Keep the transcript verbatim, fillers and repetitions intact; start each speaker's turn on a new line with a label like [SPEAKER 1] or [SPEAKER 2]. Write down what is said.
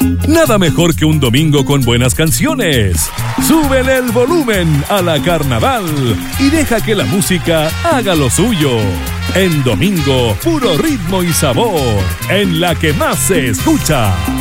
[SPEAKER 1] Nada mejor que un domingo con buenas canciones. Súbele el volumen a la Carnaval y deja que la música haga lo suyo. En domingo, puro ritmo y sabor, en la que más se escucha.